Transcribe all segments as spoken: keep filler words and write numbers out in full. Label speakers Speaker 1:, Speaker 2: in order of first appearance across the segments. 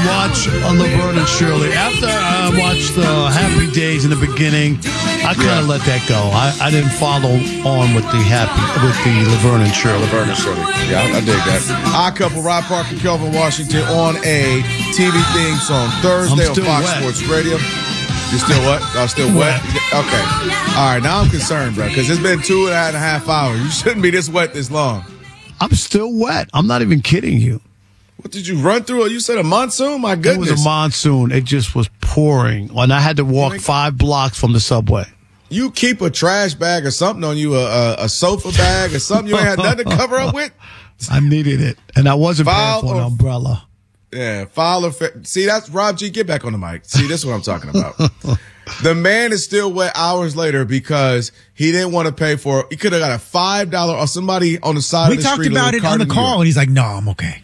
Speaker 1: watch uh, Laverne and Shirley. After I watched the Happy Days in the beginning, I kind of yeah. let that go. I, I didn't follow on with the Happy with the Laverne and Shirley.
Speaker 2: Laverne and Shirley. Yeah, I, I dig that. Odd Couple, Rod Parker, Kelvin Washington on a T V theme song Thursday on Fox wet. Sports Radio. You're still what? I'm still wet. wet. Okay. All right. Now I'm concerned, bro, because it's been two and a half hours. You shouldn't be this wet this long.
Speaker 1: I'm still wet. I'm not even kidding you.
Speaker 2: What did you run through? You said a monsoon? My goodness.
Speaker 1: It was a monsoon. It just was pouring. And I had to walk five blocks from the subway.
Speaker 2: You keep a trash bag or something on you, a, a, a sofa bag or something you ain't had nothing to cover up with?
Speaker 1: I needed it. And I wasn't paying for an umbrella.
Speaker 2: Yeah, file or fa- see, that's Rob G. Get back on the mic. See, this is what I'm talking about. The man is still wet hours later because he didn't want to pay for it. He could have got a five dollars or somebody on the side
Speaker 3: we
Speaker 2: of the street.
Speaker 3: We talked about it on the call, and he's like, no, I'm okay.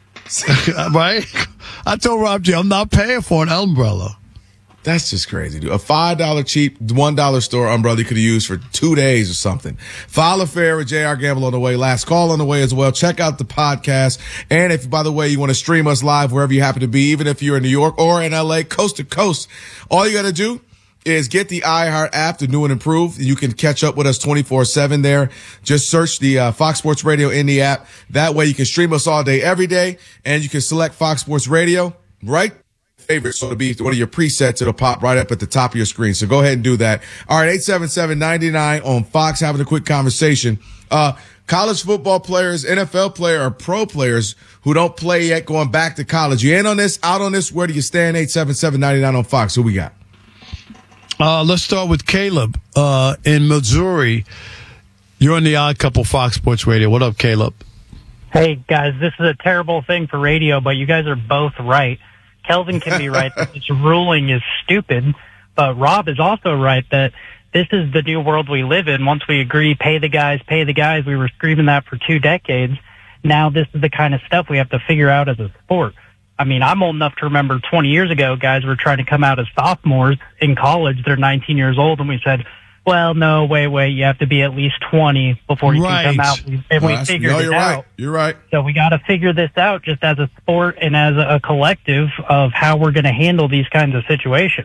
Speaker 1: Right? I told Rob G, I'm not paying for an umbrella.
Speaker 2: That's just crazy, dude. A five dollars cheap, one dollar store umbrella you could have used for two days or something. File a fair with J R Gamble on the way. Last call on the way as well. Check out the podcast. And if, by the way, you want to stream us live wherever you happen to be, even if you're in New York or in L A, coast to coast, all you got to do is get the iHeart app, the new and improved. You can catch up with us twenty-four seven there. Just search the uh, Fox Sports Radio in the app. That way you can stream us all day, every day, and you can select Fox Sports Radio, right? Favorite, so it'll be one of your presets. It'll pop right up at the top of your screen. So go ahead and do that. All right, eight seven seven, nine nine on Fox, having a quick conversation. Uh, college football players, N F L player, or pro players who don't play yet going back to college. You in on this, out on this? Where do you stand? eight seven seven, nine nine on Fox. Who we got?
Speaker 1: Uh, let's start with Caleb uh, in Missouri. You're on the Odd Couple Fox Sports Radio. What up, Caleb?
Speaker 4: Hey, guys, this is a terrible thing for radio, but you guys are both right. Kelvin can be right that this ruling is stupid, but Rob is also right that this is the new world we live in. Once we agree, pay the guys, pay the guys, we were screaming that for two decades. Now this is the kind of stuff we have to figure out as a sport. I mean, I'm old enough to remember twenty years ago, guys were trying to come out as sophomores in college. They're nineteen years old, and we said, well, no, wait, wait, you have to be at least twenty before you
Speaker 1: right.
Speaker 4: can come out. And we
Speaker 2: well,
Speaker 4: figured
Speaker 2: no,
Speaker 4: it
Speaker 2: you're
Speaker 4: out.
Speaker 2: Right. You're right.
Speaker 4: So we got to figure this out just as a sport and as a collective of how we're going to handle these kinds of situations.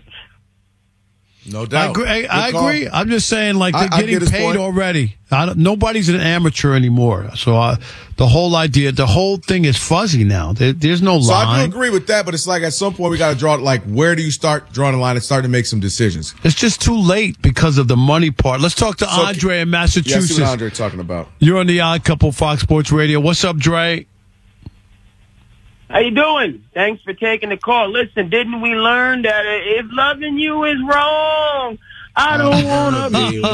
Speaker 2: No doubt.
Speaker 1: I agree. I, I agree. I'm just saying, like, they're
Speaker 2: I,
Speaker 1: getting
Speaker 2: I
Speaker 1: paid
Speaker 2: point.
Speaker 1: already. I don't, nobody's an amateur anymore. So uh, the whole idea, the whole thing is fuzzy now. There, there's no
Speaker 2: so
Speaker 1: line.
Speaker 2: So I do agree with that, but it's like at some point we got to draw, like, where do you start drawing the line and start to make some decisions?
Speaker 1: It's just too late because of the money part. Let's talk to so, Andre in Massachusetts.
Speaker 2: Yeah, see what Andre talking about.
Speaker 1: You're on the Odd Couple Fox Sports Radio. What's up, Dre?
Speaker 5: How you doing? Thanks for taking the call. Listen, didn't we learn that if loving you is wrong, I don't want to be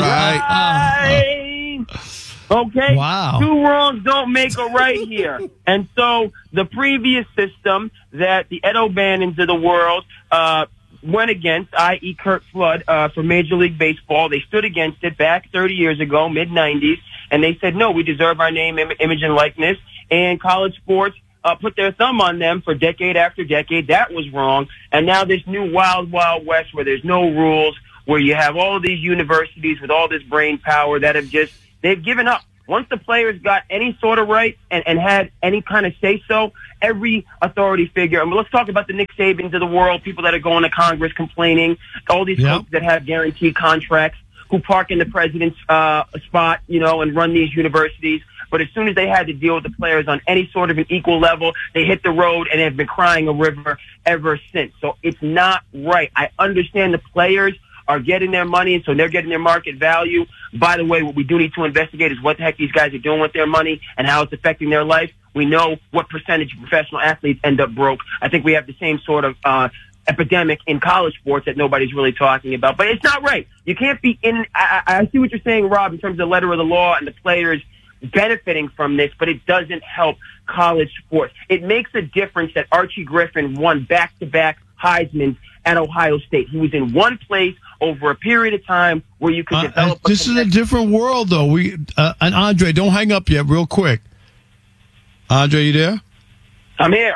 Speaker 5: right. Okay?
Speaker 1: Wow.
Speaker 5: Two wrongs don't make a right here. And so the previous system that the Ed O'Bannons of the world uh, went against, that is. Curt Flood, uh, for Major League Baseball, they stood against it back thirty years ago, mid nineties, and they said, no, we deserve our name, im- image, and likeness. And college sports Uh, put their thumb on them for decade after decade. That was wrong. And now this new wild, wild west where there's no rules, where you have all of these universities with all this brain power that have just, they've given up. Once the players got any sort of right and, and had any kind of say-so, every authority figure, I mean, let's talk about the Nick Sabans of the world, people that are going to Congress complaining, all these
Speaker 1: yep.
Speaker 5: folks that have guaranteed contracts, who park in the president's uh, spot, you know, and run these universities. But as soon as they had to deal with the players on any sort of an equal level, they hit the road and have been crying a river ever since. So it's not right. I understand the players are getting their money, and so they're getting their market value. By the way, what we do need to investigate is what the heck these guys are doing with their money and how it's affecting their life. We know what percentage of professional athletes end up broke. I think we have the same sort of uh epidemic in college sports that nobody's really talking about. But it's not right. You can't be in – I, I see what you're saying, Rob, in terms of the letter of the law and the players benefiting from this, but it doesn't help college sports. It makes a difference that Archie Griffin won back-to-back Heisman at Ohio State. He was in one place over a period of time where you could develop
Speaker 1: uh, This is a different world, though. We uh, And, Andre, don't hang up yet, real quick. Andre, you there?
Speaker 5: I'm here.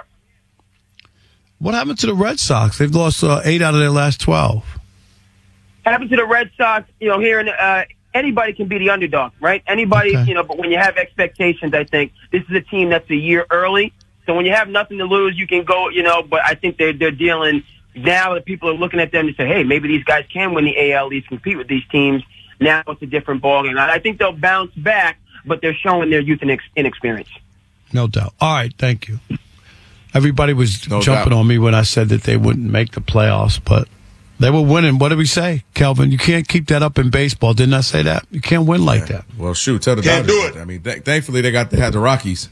Speaker 1: What happened to the Red Sox? They've lost uh, eight out of their last twelve.
Speaker 5: Happened to the Red Sox, you know, here in uh, anybody can be the underdog, right? Anybody,
Speaker 1: okay.
Speaker 5: you know, but when you have expectations, I think this is a team that's a year early. So when you have nothing to lose, you can go, you know, but I think they're, they're dealing now that people are looking at them to say, hey, maybe these guys can win the A L East, compete with these teams. Now it's a different ballgame. I think they'll bounce back, but they're showing their youth and inex- inexperience.
Speaker 1: No doubt. All right, thank you. Everybody was
Speaker 2: No
Speaker 1: jumping
Speaker 2: doubt.
Speaker 1: on me when I said that they wouldn't make the playoffs, but they were winning. What did we say, Kelvin? You can't keep that up in baseball. Didn't I say that? You can't win like that.
Speaker 2: Well, shoot, tell the
Speaker 6: Can't
Speaker 2: Dodgers
Speaker 6: do
Speaker 2: that.
Speaker 6: it.
Speaker 2: I mean, th- thankfully they got they had the Rockies.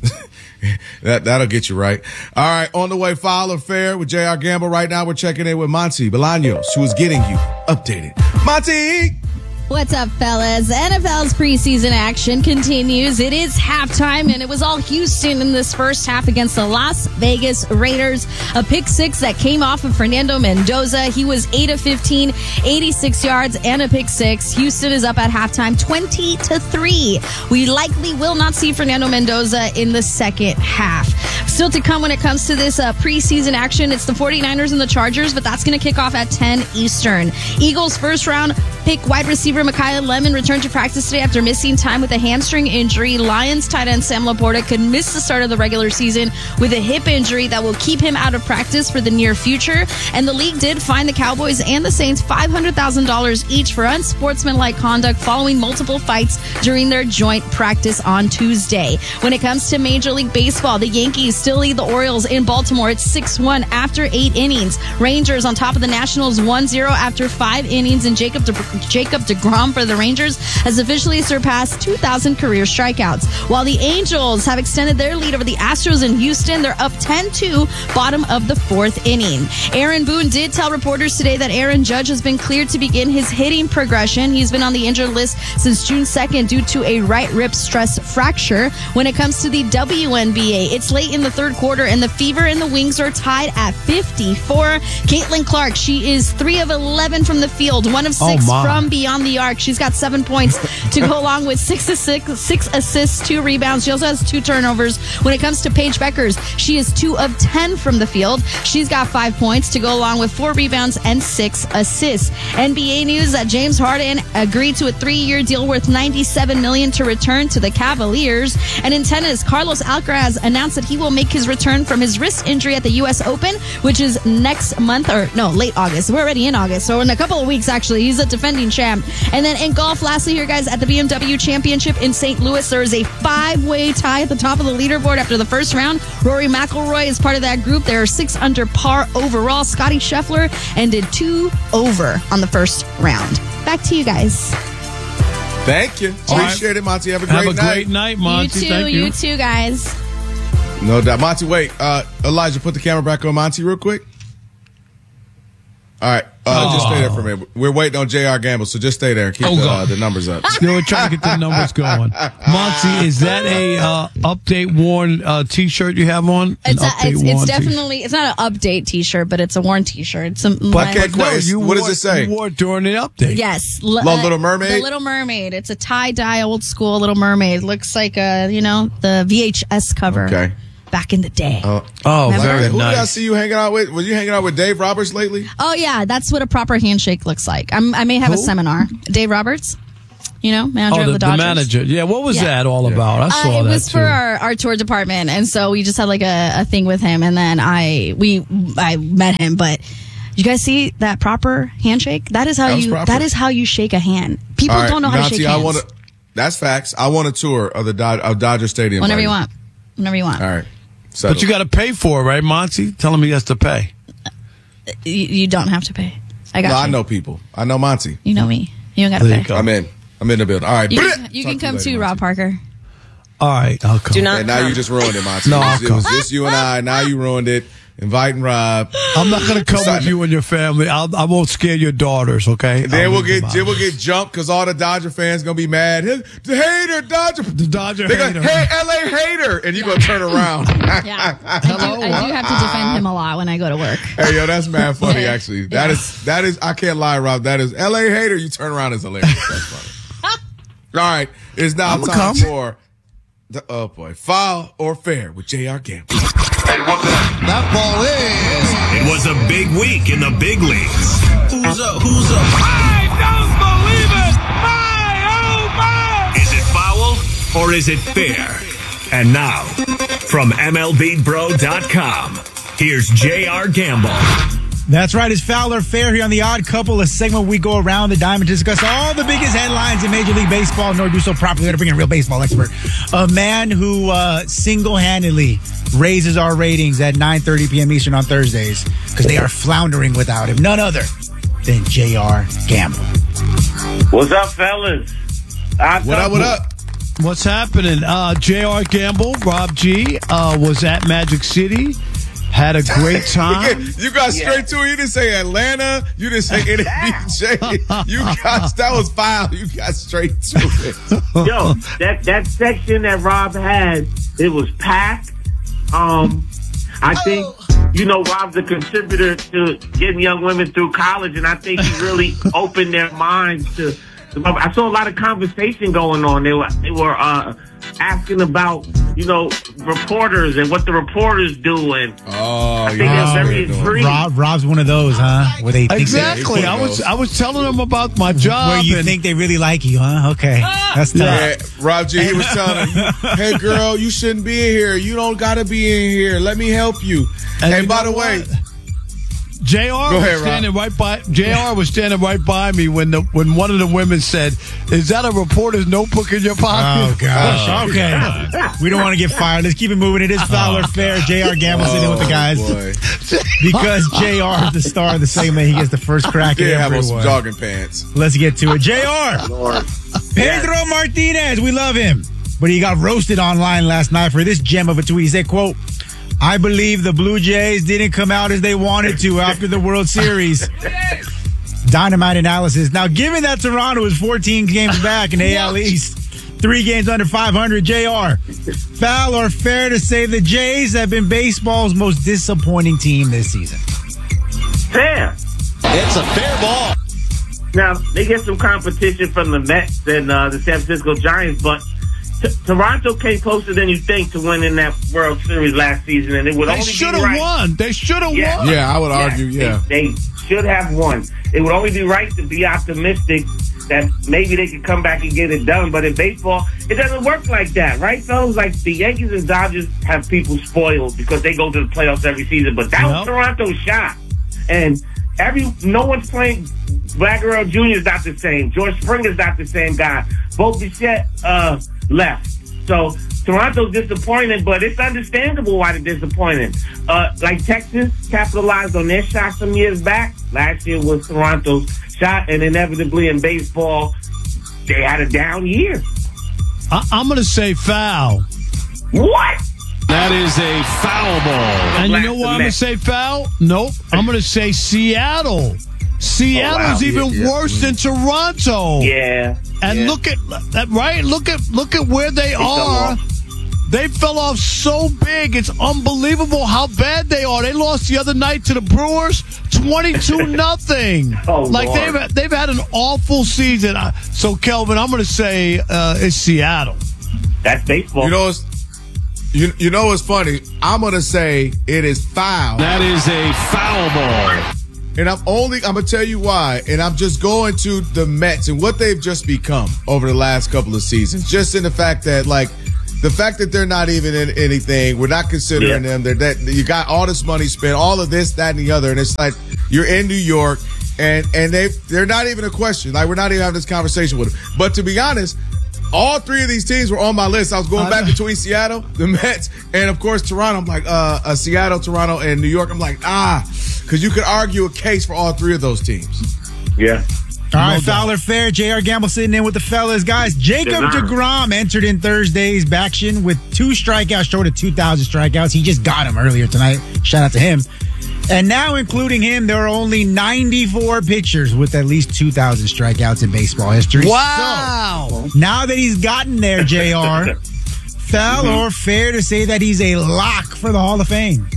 Speaker 2: that that'll get you right. All right, on the way, Foul or Fair with J R Gamble. Right now, we're checking in with Monty Bolaños, who is getting you updated. Monty.
Speaker 7: What's up, fellas? N F L's preseason action continues. It is halftime, and it was all Houston in this first half against the Las Vegas Raiders. A pick six that came off of Fernando Mendoza. He was eight of fifteen, eighty-six yards, and a pick six. Houston is up at halftime, twenty to three. We likely will not see Fernando Mendoza in the second half. Still to come when it comes to this uh, preseason action, it's the 49ers and the Chargers, but that's going to kick off at ten Eastern. Eagles first round pick wide receiver Micaiah Lemon returned to practice today after missing time with a hamstring injury. Lions tight end Sam Laporta could miss the start of the regular season with a hip injury that will keep him out of practice for the near future. And the league did fine the Cowboys and the Saints five hundred thousand dollars each for unsportsmanlike conduct following multiple fights during their joint practice on Tuesday. When it comes to Major League Baseball, the Yankees still lead the Orioles in Baltimore. It's six one after eight innings. Rangers on top of the Nationals one zero after five innings, and Jacob De- Jacob DeGrom for the Rangers has officially surpassed two thousand career strikeouts. While the Angels have extended their lead over the Astros in Houston, they're up ten two, bottom of the fourth inning. Aaron Boone did tell reporters today that Aaron Judge has been cleared to begin his hitting progression. He's been on the injured list since June second due to a right rib stress fracture. When it comes to the W N B A, it's late in the third quarter, and the Fever and the Wings are tied at fifty-four. Caitlin Clark, she is three of eleven from the field, one of six
Speaker 1: Oh, my.
Speaker 7: from beyond the arc. She's got seven points to go along with six assists, six assists, two rebounds. She also has two turnovers. When it comes to Paige Beckers, she is two of ten from the field. She's got five points to go along with four rebounds and six assists. N B A news that James Harden agreed to a three-year deal worth ninety-seven million dollars to return to the Cavaliers. And in tennis, Carlos Alcaraz announced that he will make his return from his wrist injury at the U S Open, which is next month, or no, late August. We're already in August, so in a couple of weeks, actually. He's a defending champ. And then in golf, lastly here, guys, at the B M W Championship in Saint Louis, there is a five-way tie at the top of the leaderboard after the first round. Rory McIlroy is part of that group. There are six under par overall. Scotty Scheffler ended two over on the first round. Back to you guys.
Speaker 2: Thank you.
Speaker 1: All right.
Speaker 2: Appreciate it, Monty. Have a great
Speaker 1: Have a
Speaker 2: night.
Speaker 1: great night, Monty.
Speaker 7: you too,
Speaker 1: Thank you.
Speaker 7: you too, guys.
Speaker 2: No doubt. Monty, wait. Uh, Elijah, put the camera back on Monty real quick. All right. Uh, Just stay there for a minute. We're waiting on J R Gamble, so just stay there and keep
Speaker 1: Oh,
Speaker 2: the, uh,
Speaker 1: God.
Speaker 2: the numbers up.
Speaker 1: Still trying to get the numbers going. Monty, is that a uh, update worn uh, T-shirt you have on? An
Speaker 7: It's a,
Speaker 1: update
Speaker 7: it's,
Speaker 1: worn
Speaker 7: it's
Speaker 1: t-shirt?
Speaker 7: definitely it's not an update T-shirt, but it's a worn T-shirt. It's a,
Speaker 2: But
Speaker 7: my-
Speaker 2: can't
Speaker 1: No,
Speaker 2: quite-
Speaker 1: you
Speaker 2: what does
Speaker 1: wore-
Speaker 2: it say?
Speaker 1: You wore it during the update.
Speaker 7: yes,
Speaker 2: Lo-
Speaker 7: uh,
Speaker 2: Little Mermaid?
Speaker 7: The Little Mermaid. It's a tie dye, old school Little Mermaid. Looks like a you know the V H S cover
Speaker 2: Okay.
Speaker 7: back in the day.
Speaker 2: Uh,
Speaker 1: Oh,
Speaker 7: Remember?
Speaker 1: very
Speaker 2: Who did I
Speaker 1: nice.
Speaker 2: see you hanging out with? Was you hanging out with Dave Roberts lately?
Speaker 7: Oh yeah, that's what a proper handshake looks like. I'm, I may have a
Speaker 1: Who?
Speaker 7: seminar. Dave Roberts, you know, manager
Speaker 1: Oh,
Speaker 7: of
Speaker 1: the,
Speaker 7: the
Speaker 1: the
Speaker 7: Dodgers.
Speaker 1: manager. Yeah, what was
Speaker 7: Yeah.
Speaker 1: that all about? I saw
Speaker 7: Uh, it
Speaker 1: that
Speaker 7: was
Speaker 1: too.
Speaker 7: for our, our tour department, and so we just had like a, a thing with him, and then I we I met him. But you guys see that proper handshake? That is how
Speaker 2: That was
Speaker 7: you
Speaker 2: proper.
Speaker 7: that is how you shake a hand. People
Speaker 2: All right,
Speaker 7: don't know how
Speaker 2: Monty,
Speaker 7: to shake
Speaker 2: I
Speaker 7: hands.
Speaker 2: wanna, that's facts. I want a tour of the Dod- of Dodger Stadium.
Speaker 7: Whenever
Speaker 2: buddy.
Speaker 7: you want, whenever you want.
Speaker 2: All right.
Speaker 1: But
Speaker 2: Settled.
Speaker 1: you got to pay for it, right, Monty? Tell him he has to pay.
Speaker 7: You, you don't have to pay. I got
Speaker 2: No,
Speaker 7: you.
Speaker 2: I know people. I know Monty.
Speaker 7: You know me. You don't got to
Speaker 1: There
Speaker 7: pay.
Speaker 1: you go.
Speaker 2: I'm in. I'm in the building. All right.
Speaker 7: You,
Speaker 2: Brit!
Speaker 7: can, you
Speaker 2: Talk
Speaker 7: can
Speaker 2: to
Speaker 7: come
Speaker 2: later,
Speaker 7: too,
Speaker 2: Monty.
Speaker 7: Rob Parker.
Speaker 1: All right, I'll come.
Speaker 8: Do not
Speaker 2: And now
Speaker 8: come.
Speaker 2: you just ruined it, Monty.
Speaker 1: No,
Speaker 2: it,
Speaker 1: I'll
Speaker 2: was, it was
Speaker 1: come.
Speaker 2: just you and I. Now you ruined it. Inviting Rob.
Speaker 1: I'm not going to come with you and your family. I'll, I won't scare your daughters, okay?
Speaker 2: And then
Speaker 1: I'll
Speaker 2: we'll
Speaker 1: leave
Speaker 2: get
Speaker 1: them
Speaker 2: then
Speaker 1: out.
Speaker 2: we'll get jumped because all the Dodger fans gonna be mad. The hater, Dodger,
Speaker 1: The Dodger
Speaker 2: They go,
Speaker 1: hater.
Speaker 2: hey, L A hater, and you gonna turn around.
Speaker 7: Yeah, I do, I do have to defend him a lot when I go to work.
Speaker 2: Hey, yo, that's mad funny. Actually, that is that is. I can't lie, Rob. That is L A hater. You turn around as hilarious. That's funny. All right, it's now
Speaker 1: I'ma
Speaker 2: time
Speaker 1: come.
Speaker 2: for the oh boy, foul or fair with J R Gamble.
Speaker 6: That ball is.
Speaker 9: It was a big week in the big leagues.
Speaker 6: Who's up? Who's up?
Speaker 9: I don't believe it! My, oh my! Is it foul or is it fair? And now, From M L B Bro dot com, here's J R Gamble.
Speaker 3: That's right. It's Fowler Fair here on The Odd Couple, a segment we go around the diamond to discuss all the biggest headlines in Major League Baseball, nor do so properly to bring in a real baseball expert. A man who uh, single-handedly raises our ratings at nine thirty p.m. Eastern on Thursdays because they are floundering without him. None other than J R Gamble.
Speaker 8: What's up, fellas? Odd
Speaker 2: What up, what up?
Speaker 1: What's happening? Uh, J R Gamble, Rob G, uh, was at Magic City. Had a great time.
Speaker 2: You got straight to it. You didn't say Atlanta. You didn't say N B J. You got, that was foul. You got straight to it.
Speaker 8: Yo, that, that section that Rob had, it was packed. Um, I think, you know, Rob's a contributor to getting young women through college, and I think he really opened their minds to. I saw a lot of conversation going on. They were they were uh, asking about, you know, reporters and what the reporters do, and
Speaker 2: Oh,
Speaker 8: I think
Speaker 2: yeah.
Speaker 8: they're very intrigued.
Speaker 3: Rob, Rob's one of those, huh? Where they think
Speaker 1: Exactly.
Speaker 2: Yeah,
Speaker 1: I was I was telling them about my job.
Speaker 3: Where you
Speaker 1: and-
Speaker 3: think they really like you, huh? Okay. That's tough.
Speaker 2: Yeah, Rob G, he was telling him, hey, girl, you shouldn't be in here. You don't got to be in here. Let me help you.
Speaker 1: And
Speaker 2: Hey,
Speaker 1: you
Speaker 2: by
Speaker 1: know
Speaker 2: the way,
Speaker 1: what? J R
Speaker 2: Go
Speaker 1: was
Speaker 2: ahead, Rob.
Speaker 1: standing right by J R was standing right by me when the when one of the women said, "Is that a reporter's notebook in your pocket?"
Speaker 3: Oh, gosh. Okay. We don't want to get fired. Let's keep it moving. It is Fowler Fair. J R Gamble sitting with the guys.
Speaker 2: Oh, boy.
Speaker 3: Because J R is the star of the segment, he gets the first crack at
Speaker 2: Yeah, have on some
Speaker 3: everyone.
Speaker 2: jogging pants.
Speaker 3: Let's get to it. J R
Speaker 8: Lord.
Speaker 3: Pedro Martinez, we love him. But he got roasted online last night for this gem of a tweet. He said, quote, I believe the Blue Jays didn't come out as they wanted to after the World Series. Dynamite analysis. Now, given that Toronto is fourteen games back in A L East, three games under five hundred, J R, foul or fair to say the Jays have been baseball's most disappointing team this season?
Speaker 8: Fair.
Speaker 6: It's a fair ball.
Speaker 8: Now, they get some competition from the Mets and uh, the San Francisco Giants, but t- Toronto came closer than you think to winning that World Series last season, and it would
Speaker 1: They
Speaker 8: only
Speaker 1: should
Speaker 8: be
Speaker 1: have
Speaker 8: right.
Speaker 1: won. They should have
Speaker 8: Yeah.
Speaker 1: won.
Speaker 2: Yeah, I would argue, yeah.
Speaker 8: They, they should have won. It would only be right to be optimistic that maybe they could come back and get it done. But in baseball, it doesn't work like that, right, fellas? Like the Yankees and Dodgers have people spoiled because they go to the playoffs every season. But that
Speaker 1: Yep.
Speaker 8: was Toronto's shot. And every no one's playing. Vlad Guerrero Junior is not the same. George Springer's not the same guy. Bo Bichette uh, left. So Toronto's disappointed, but it's understandable why they're disappointed. Uh, like Texas capitalized on their shot some years back. Last year was Toronto's shot, and inevitably in baseball, they had a down year.
Speaker 1: I, I'm going to say foul.
Speaker 8: What?
Speaker 9: That is a foul ball.
Speaker 1: And you know why I'm going to say foul? Nope. I'm going to say Seattle. Seattle's
Speaker 8: wow.
Speaker 1: even
Speaker 2: Yeah, yeah.
Speaker 1: worse than Toronto.
Speaker 8: Yeah.
Speaker 1: And
Speaker 8: yeah.
Speaker 1: look at that, right? Look at look at where they
Speaker 8: fell
Speaker 1: are.
Speaker 8: off.
Speaker 1: They fell off so big. It's unbelievable how bad they are. They lost the other night to the Brewers, twenty-two nothing.
Speaker 8: Oh,
Speaker 1: like
Speaker 8: Lord.
Speaker 1: they've they've had an awful season. Uh, So Kelvin, I'm going to say uh, it's Seattle.
Speaker 8: That's baseball.
Speaker 2: You know, it's, you, you know what's funny? I'm going to say it is foul.
Speaker 9: That is a foul ball.
Speaker 2: And I'm only, I'm going to tell you why. And I'm just going to the Mets and what they've just become over the last couple of seasons. Just in the fact that, like, the fact that they're not even in anything, we're not considering
Speaker 8: Yeah.
Speaker 2: them. They're that you got all this money spent, all of this, that, and the other. And it's like, you're in New York and, and they, they're not even a question. Like, we're not even having this conversation with them. But to be honest, all three of these teams were on my list. I was going
Speaker 1: I
Speaker 2: back
Speaker 1: know.
Speaker 2: between Seattle, the Mets, and of course Toronto. I'm like, uh, uh Seattle, Toronto, and New York. I'm like, ah, because you could argue a case for all three of those teams.
Speaker 8: Yeah.
Speaker 3: All right,
Speaker 1: No doubt.
Speaker 3: Fowler Fair, J R Gamble sitting in with the fellas. Guys, Jacob
Speaker 8: DeGrom.
Speaker 3: DeGrom entered in Thursday's action with two strikeouts, short of two thousand strikeouts. He just got him earlier tonight. Shout out to him. And now, including him, there are only ninety-four pitchers with at least two thousand strikeouts in baseball history.
Speaker 1: Wow.
Speaker 3: So, now that he's gotten there, J R, foul or fair to say that he's a lock for the Hall of Fame?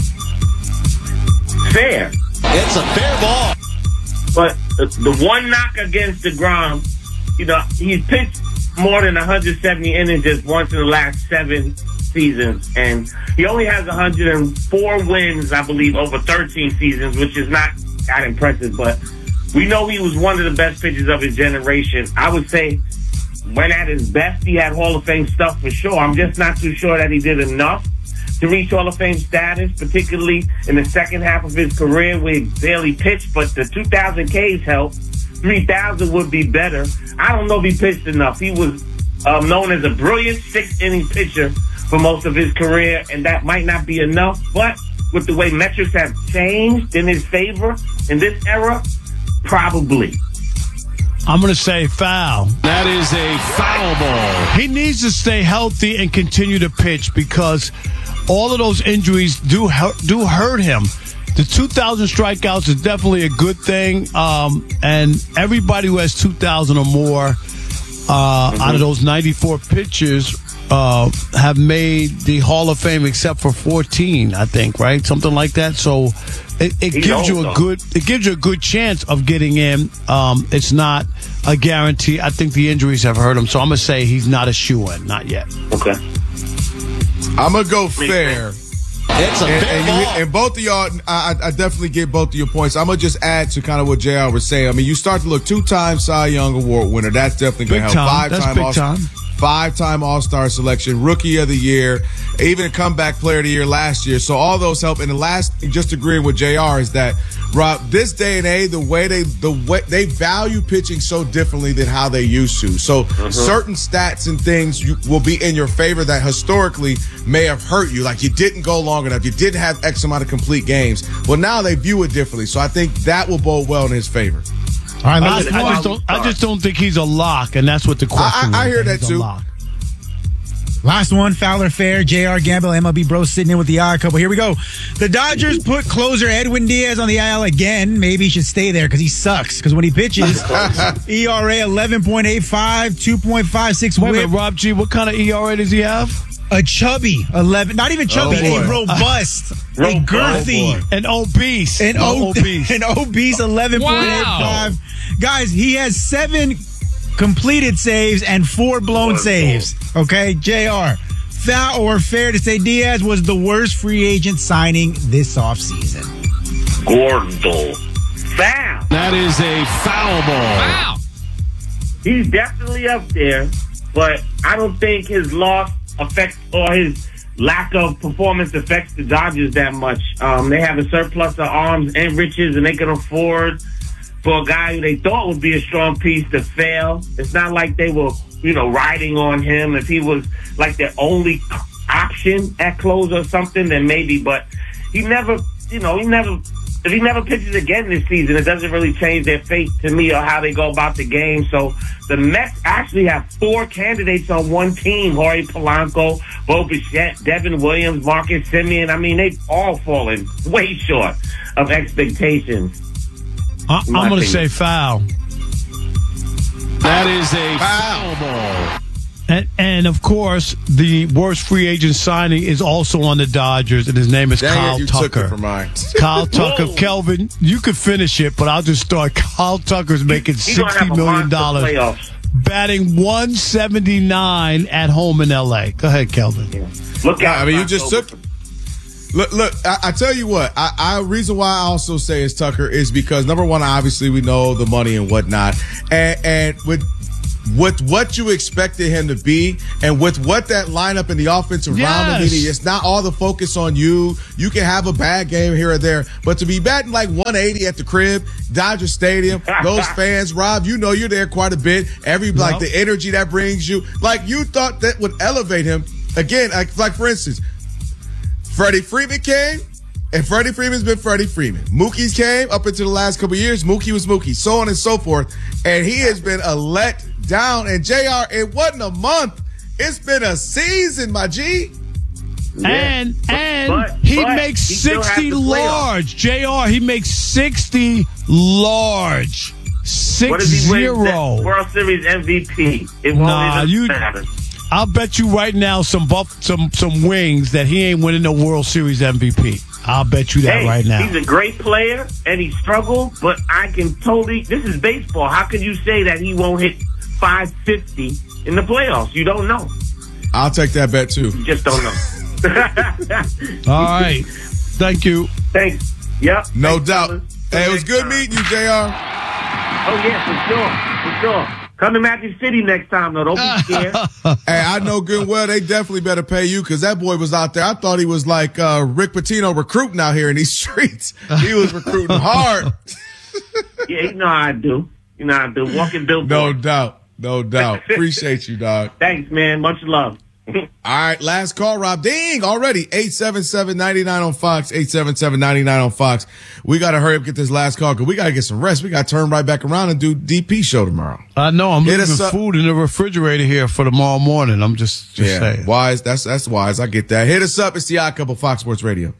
Speaker 8: Fair.
Speaker 6: It's a fair ball.
Speaker 8: But the one knock against DeGrom, you know, he's pitched more than one hundred seventy innings just once in the last seven seasons. And he only has one hundred four wins, I believe, over thirteen seasons, which is not that impressive. But we know he was one of the best pitchers of his generation. I would say when at his best, he had Hall of Fame stuff for sure. I'm just not too sure that he did enough to reach Hall of Fame status, particularly in the second half of his career where he barely pitched, but the two thousand Ks helped. three thousand would be better. I don't know if he pitched enough. He was um, known as a brilliant six-inning pitcher for most of his career, and that might not be enough, but with the way metrics have changed in his favor in this era, probably.
Speaker 1: I'm going to say foul.
Speaker 6: That is a foul ball.
Speaker 1: He needs to stay healthy and continue to pitch because all of those injuries do hurt, do hurt him. The two thousand strikeouts is definitely a good thing, um, and everybody who has two thousand or more uh, mm-hmm. out of those ninety-four pitchers uh, have made the Hall of Fame except for fourteen, I think, right? Something like that. So it, it gives you a
Speaker 8: though.
Speaker 1: good it gives you a good chance of getting in. Um, it's not a guarantee. I think the injuries have hurt him, so I'm gonna say he's not a shoo-in, not yet.
Speaker 8: Okay,
Speaker 2: I'm gonna go fair.
Speaker 6: It's a
Speaker 2: and,
Speaker 6: fair
Speaker 2: and,
Speaker 6: ball.
Speaker 2: you, and both of y'all, I, I definitely get both of your points. I'm gonna just add to kind of what J R was saying. I mean, you start to look two-time Cy Young Award winner. That's definitely gonna
Speaker 1: Big
Speaker 2: help.
Speaker 1: time. That's
Speaker 2: Five-time
Speaker 1: big
Speaker 2: All-
Speaker 1: time.
Speaker 2: Five-time All-Star selection, Rookie of the Year, even a Comeback Player of the Year last year. So all those help. And the last, just agreeing with J R, is that Rob, this day and age, the way they the way they value pitching so differently than how they used to. So
Speaker 8: Mm-hmm.
Speaker 2: certain stats and things you, will be in your favor that historically may have hurt you. Like you didn't go long enough, you didn't have X amount of complete games. Well, now they view it differently. So I think that will bode well in his favor.
Speaker 3: All right,
Speaker 1: I
Speaker 3: last
Speaker 1: just, I
Speaker 3: one.
Speaker 1: just don't. I just don't think he's a lock, and that's what the question.
Speaker 2: I- I
Speaker 1: is,
Speaker 2: hear that
Speaker 1: he's a
Speaker 2: too.
Speaker 1: lock.
Speaker 3: Last one, Fowler Fair, J R Gamble, M L B Bro sitting in with the odd couple. Here we go. The Dodgers put closer Edwin Diaz on the I L again. Maybe he should stay there because he sucks. Because when he pitches, E R A eleven point eight five, two point five six
Speaker 1: Wait a
Speaker 3: whip.
Speaker 1: minute, Rob G. What kind of E R A does he have?
Speaker 3: A chubby eleven, not even chubby,
Speaker 2: Oh, boy.
Speaker 3: a robust, a
Speaker 8: Robust.
Speaker 3: girthy,
Speaker 2: Oh, boy.
Speaker 1: An obese.
Speaker 3: an,
Speaker 1: No,
Speaker 3: ob-
Speaker 1: obese.
Speaker 3: an obese eleven point eight five. Guys, he has seven completed saves and four blown saves. Okay, J R. Foul or fair to say Diaz was the worst free agent signing this offseason?
Speaker 8: Gordo. Foul.
Speaker 6: That is a foul ball.
Speaker 8: He's definitely up there, but I don't think his loss affects or his lack of performance affects the Dodgers that much. Um, they have a surplus of arms and riches, and they can afford for a guy who they thought would be a strong piece to fail. It's not like they were, you know, riding on him. If he was like their only option at close or something, then maybe. But he never, you know, he never. If he never pitches again this season, it doesn't really change their fate to me or how they go about the game. So the Mets actually have four candidates on one team: Jorge Polanco, Bo Bichette, Devin Williams, Marcus Semien. I mean, they've all fallen way short of expectations.
Speaker 1: I, I'm
Speaker 8: My
Speaker 1: going to
Speaker 8: opinion.
Speaker 1: say foul.
Speaker 6: That is a foul ball.
Speaker 1: And, and of course, the worst free agent signing is also on the Dodgers, and his name is
Speaker 2: Dang
Speaker 1: Kyle
Speaker 2: it, you took it
Speaker 1: Tucker.
Speaker 2: from mine.
Speaker 1: Kyle Tucker.
Speaker 8: Whoa.
Speaker 1: Kelvin, you could finish it, but I'll just start. Kyle Tucker's making
Speaker 8: He's gonna
Speaker 1: sixty
Speaker 8: have a
Speaker 1: million
Speaker 8: monster
Speaker 1: dollars,
Speaker 8: playoffs.
Speaker 1: batting one seventy-nine at home in L A. Go ahead, Kelvin.
Speaker 8: Look out!
Speaker 2: I mean, you just
Speaker 8: October.
Speaker 2: took. Look, look. I, I tell you what. I, I reason why I also say it's Tucker is because number one, obviously we know the money and whatnot, and and with with what you expected him to be, and with what that lineup and the offense around him,
Speaker 1: Yes.
Speaker 2: meaning it's not all the focus on you. You can have a bad game here or there, but to be batting like one eighty at the crib, Dodger Stadium, those fans, Rob, you know you're there quite a bit. Every like
Speaker 1: Yep.
Speaker 2: the energy that brings you, like you thought that would elevate him again. Like, like for instance. Freddie Freeman came, and Freddie Freeman's been Freddie Freeman. Mookie's came up into the last couple of years. Mookie was Mookie, so on and so forth. And he has been a let down. And J R, it wasn't a month. It's been a season, my G.
Speaker 1: And
Speaker 8: But-
Speaker 1: and
Speaker 8: but-
Speaker 1: he
Speaker 8: but
Speaker 1: makes
Speaker 8: he still has
Speaker 1: sixty
Speaker 8: the playoffs.
Speaker 1: large. J R, he makes sixty large. Six
Speaker 8: What if he wins
Speaker 1: zero.
Speaker 8: the World Series M V P? It won't
Speaker 1: Nah,
Speaker 8: even
Speaker 1: you-
Speaker 8: matter.
Speaker 1: I'll bet you right now some buff, some some wings that he ain't winning the World Series M V P. I'll bet you that
Speaker 8: Hey,
Speaker 1: right now.
Speaker 8: he's a great player and he struggled, but I can totally. This is baseball. How can you say that he won't hit five fifty in the playoffs? You don't know.
Speaker 2: I'll take that bet too.
Speaker 8: You just don't know.
Speaker 1: All right. Thank you.
Speaker 8: Thanks. Yep.
Speaker 2: No
Speaker 8: Thanks,
Speaker 2: doubt.
Speaker 8: fellas.
Speaker 2: Hey, it was
Speaker 8: Next
Speaker 2: good
Speaker 8: time.
Speaker 2: meeting you, J R.
Speaker 8: Oh yeah, for sure, for sure. Come to Magic City next time, though. Don't be scared.
Speaker 2: Hey, I know good and well they definitely better pay you because that boy was out there. I thought he was like uh, Rick Pitino recruiting out here in these streets. He was recruiting hard.
Speaker 8: Yeah, you know how I do. You know how I do. Walking billboard.
Speaker 2: No doubt. No doubt. Appreciate you, dog.
Speaker 8: Thanks, man. Much love.
Speaker 2: All right, last call, Rob. Ding, already. eight seven seven, nine nine on Fox, eight seven seven, nine nine on Fox. We got to hurry up and get this last call because we got to get some rest. We got to turn right back around and do D P show tomorrow.
Speaker 1: I know. I'm
Speaker 2: Hit
Speaker 1: leaving
Speaker 2: us up.
Speaker 1: food in the refrigerator here for tomorrow morning. I'm just, just
Speaker 2: Yeah,
Speaker 1: saying.
Speaker 2: wise. That's that's wise. I get that. Hit us up. It's the Odd Couple, Fox Sports Radio.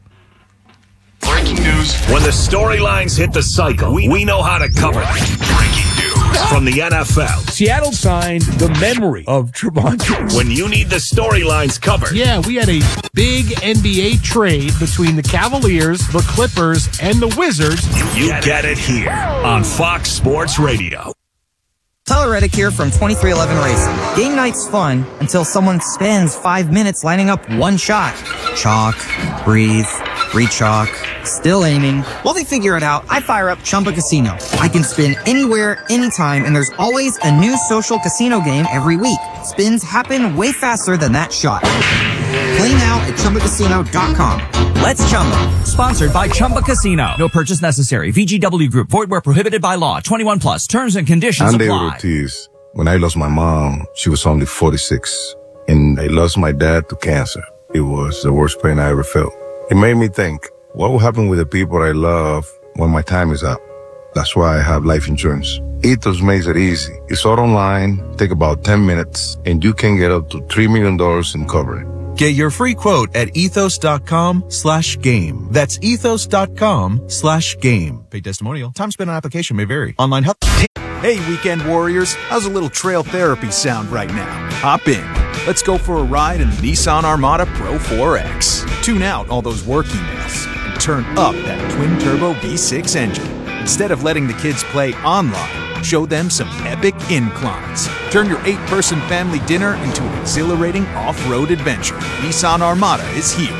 Speaker 9: Breaking news. When the storylines hit the cycle, we, we know how to cover them. Breaking news from the N F L.
Speaker 10: Seattle signed the memory of Trevon.
Speaker 9: When you need the storylines covered.
Speaker 10: Yeah, we had a big N B A trade between the Cavaliers, the Clippers, and the Wizards.
Speaker 9: You get it here on Fox Sports Radio.
Speaker 11: Tyler Reddick here from twenty-three eleven Racing. Game night's fun until someone spends five minutes lining up one shot. Chalk, breathe, re-chalk, still aiming. While they figure it out, I fire up Chumba Casino. I can spin anywhere, anytime, and there's always a new social casino game every week. Spins happen way faster than that shot. Play now at Chumba Casino dot com. Let's Chumba.
Speaker 12: Sponsored by Chumba Casino. No purchase necessary. V G W Group. Void where prohibited by law. twenty-one plus. Terms and conditions
Speaker 13: I'm David
Speaker 12: apply.
Speaker 13: Ortiz. When I lost my mom, she was only forty-six. And I lost my dad to cancer. It was the worst pain I ever felt. It made me think, what will happen with the people I love when my time is up? That's why I have life insurance. Ethos makes it easy. It's all online, take about ten minutes, and you can get up to three million dollars in coverage.
Speaker 14: Get your free quote at ethos.com slash game. That's ethos.com slash game. Paid testimonial. Time spent on application may vary. Online help.
Speaker 15: Hey, weekend warriors. How's a little trail therapy sound right now? Hop in. Let's go for a ride in the Nissan Armada Pro four X. Tune out all those work emails and turn up that twin-turbo V six engine. Instead of letting the kids play online, show them some epic inclines. Turn your eight-person family dinner into an exhilarating off-road adventure. Nissan Armada is here.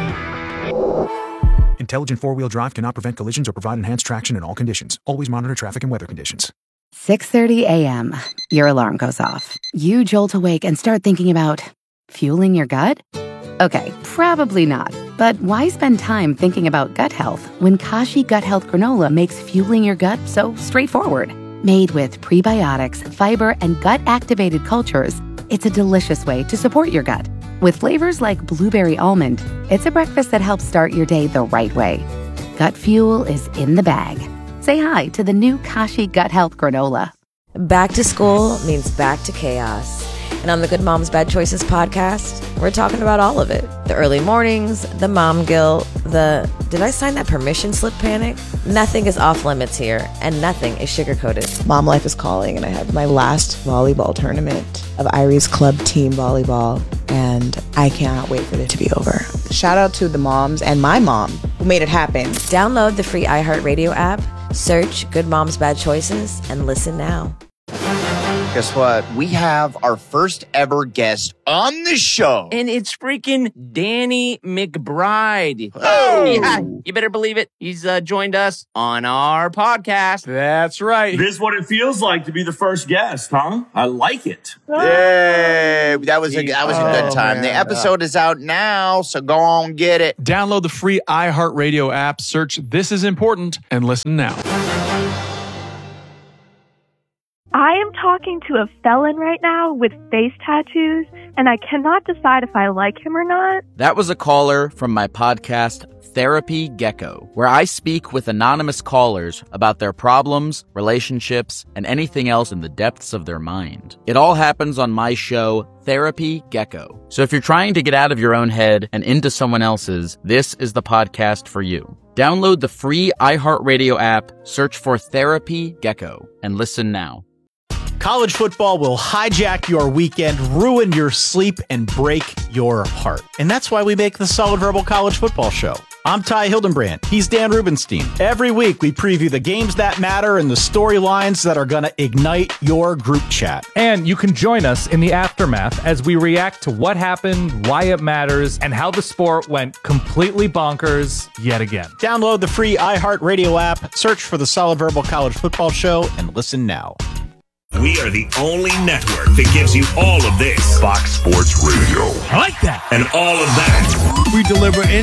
Speaker 15: Intelligent four-wheel drive cannot prevent collisions or provide enhanced traction in all conditions. Always monitor traffic and weather conditions.
Speaker 16: six thirty a.m. Your alarm goes off. You jolt awake and start thinking about fueling your gut? Okay, probably not. But why spend time thinking about gut health when Kashi Gut Health Granola makes fueling your gut so straightforward? Made with prebiotics, fiber, and gut-activated cultures, it's a delicious way to support your gut. With flavors like blueberry almond, it's a breakfast that helps start your day the right way. Gut fuel is in the bag. Say hi to the new Kashi Gut Health Granola.
Speaker 17: Back to school means back to chaos. And on the Good Moms Bad Choices podcast, we're talking about all of it. The early mornings, the mom guilt, the did I sign that permission slip panic? Nothing is off limits here, and nothing is sugar-coated.
Speaker 18: Mom life is calling, and I have my last volleyball tournament of Irie's club team volleyball, and I cannot wait for it to be over. Shout out to the moms and my mom who made it happen.
Speaker 17: Download the free iHeartRadio app, search Good Moms Bad Choices, and listen now.
Speaker 19: Guess what? We have our first ever guest on the show.
Speaker 20: And it's freaking Danny McBride.
Speaker 19: Oh.
Speaker 20: Yeah, you better believe it. He's uh, joined us on our podcast.
Speaker 21: That's right. This is what it feels like to be the first guest, huh? I like it.
Speaker 19: Yay. That was a, that was a good
Speaker 21: Oh,
Speaker 19: time.
Speaker 21: man.
Speaker 19: The episode is out now, so go on, get it.
Speaker 22: Download the free iHeartRadio app, search This Is Important, and listen now.
Speaker 23: I am talking to a felon right now with face tattoos, and I cannot decide if I like him or not.
Speaker 24: That was a caller from my podcast, Therapy Gecko, where I speak with anonymous callers about their problems, relationships, and anything else in the depths of their mind. It all happens on my show, Therapy Gecko. So if you're trying to get out of your own head and into someone else's, this is the podcast for you. Download the free iHeartRadio app, search for Therapy Gecko, and listen now.
Speaker 25: College football will hijack your weekend, ruin your sleep, and break your heart. And that's why we make the Solid Verbal College Football Show. I'm Ty Hildenbrand. He's Dan Rubenstein. Every week, we preview the games that matter and the storylines that are going to ignite your group chat.
Speaker 26: And you can join us in the aftermath as we react to what happened, why it matters, and how the sport went completely bonkers yet again.
Speaker 25: Download the free iHeartRadio app, search for the Solid Verbal College Football Show, and listen now.
Speaker 9: We are the only network that gives you all of this. Fox Sports Radio.
Speaker 1: I like that.
Speaker 9: And all of that.
Speaker 1: We deliver